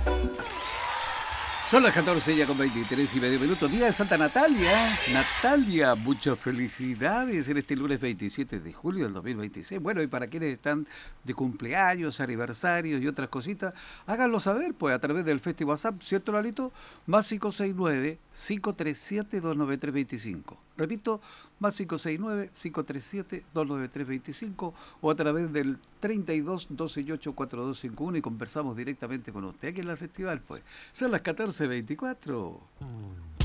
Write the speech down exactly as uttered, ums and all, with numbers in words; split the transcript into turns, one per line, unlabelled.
Son las catorce ya con veintitrés y medio minutos. Día de Santa Natalia. Natalia, muchas felicidades en este lunes veintisiete de julio del dos mil veintiséis. Bueno, y para quienes están de cumpleaños, aniversarios y otras cositas, háganlo saber, pues, a través del Festi WhatsApp, ¿cierto, Lalito? Más cinco seis nueve, cinco tres siete, dos nueve tres dos cinco. Repito, más cinco seis nueve, cinco tres siete, dos nueve tres dos cinco o a través del treinta y dos, doce y ocho, cuatro dos cinco uno y conversamos directamente con usted aquí en el festival, pues. Son las catorce veinticuatro.